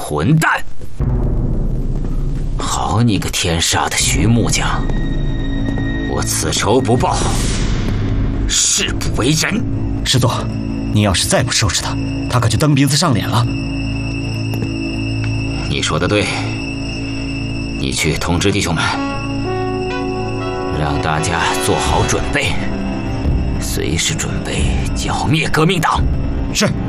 混蛋！好你个天煞的徐木匠，我此仇不报，誓不为人。 师座，你要是再不收拾他，他可就蹬鼻子上脸了。 你说的对，你去通知弟兄们，让大家做好准备，随时准备剿灭革命党。 是。